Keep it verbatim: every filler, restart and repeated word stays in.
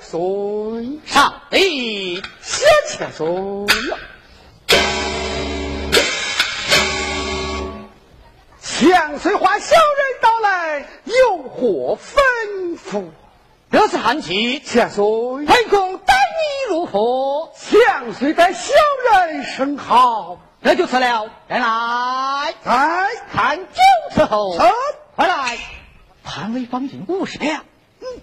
岁。 上礼， 谢千岁。千岁唤小人到来，有何吩咐？ 这次汉气， 千岁， 沛公待你如何？ 千岁待小人甚好。 这就辞了，人来， 来看酒伺候。 走， 快来，潘威方银五十两。